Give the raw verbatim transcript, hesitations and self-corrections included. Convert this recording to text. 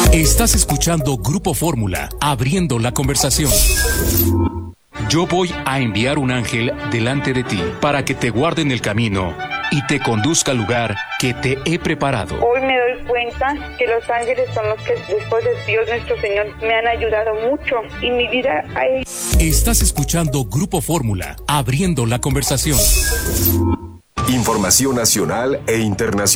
Estás escuchando Grupo Fórmula, abriendo la conversación. Yo voy a enviar un ángel delante de ti para que te guarde en el camino y te conduzca al lugar que te he preparado. Hoy me doy cuenta que los ángeles son los que después de Dios nuestro Señor me han ayudado mucho y mi vida hay... Estás escuchando Grupo Fórmula, abriendo la conversación. Información nacional e internacional.